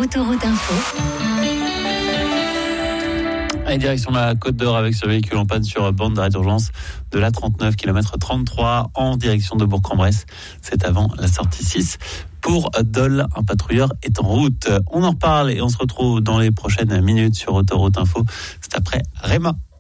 Autoroute Info. Et direction la Côte d'Or avec ce véhicule en panne sur bande d'arrêt d'urgence de la 39 km 33 en direction de Bourg-en-Bresse. C'est avant la sortie 6. Pour Dole, un patrouilleur est en route. On en reparle et on se retrouve dans les prochaines minutes sur Autoroute Info. C'est après Réma.